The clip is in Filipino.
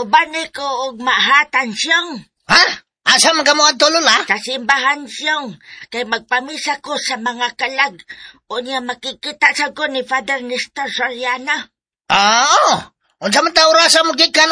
Uban ni ko og mahatan siyang. Ha? Asa man ka mo adto, Lola? Sa simbahan siyang. Kay magpamisa ko sa mga kalag. O niya makikita sa ko ni Father Nestor Soriano. Oo. Unsa man ta orasa mo gikan